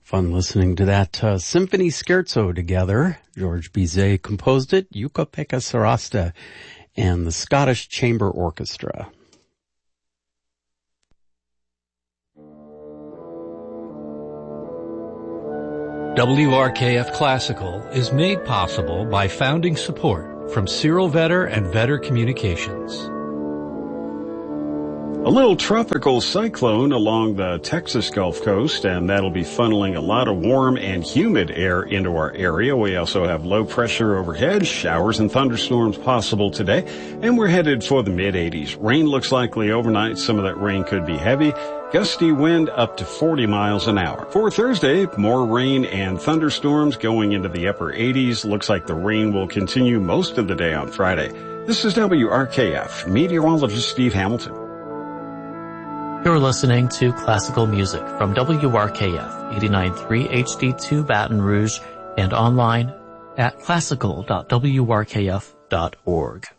Fun listening to that symphony scherzo together. George Bizet composed it, Jukka-Pekka Sarasta, and the Scottish Chamber Orchestra. WRKF Classical is made possible by founding support from Cyril Vetter and Vetter Communications. A little tropical cyclone along the Texas Gulf Coast, and that'll be funneling a lot of warm and humid air into our area. We also have low pressure overhead, showers and thunderstorms possible today, and we're headed for the mid-80s. Rain looks likely overnight. Some of that rain could be heavy. Gusty wind up to 40 miles an hour. For Thursday, more rain and thunderstorms going into the upper 80s. Looks like the rain will continue most of the day on Friday. This is WRKF, meteorologist Steve Hamilton. You're listening to classical music from WRKF 89.3 HD2 Baton Rouge and online at classical.wrkf.org.